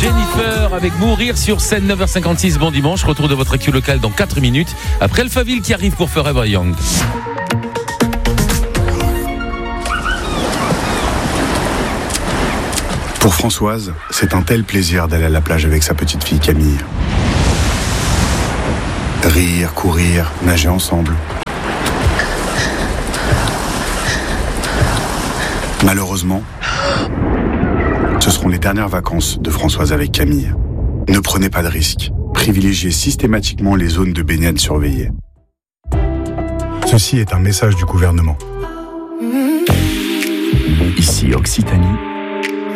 Jennifer avec Mourir sur scène, 9h56. Bon dimanche, retour de votre actu local dans 4 minutes. Après Alphaville qui arrive pour Forever Young. Pour Françoise, c'est un tel plaisir d'aller à la plage avec sa petite fille Camille. Rire, courir, nager ensemble. Malheureusement, ce seront les dernières vacances de Françoise avec Camille. Ne prenez pas de risques. Privilégiez systématiquement les zones de baignade surveillées. Ceci est un message du gouvernement. Ici Occitanie,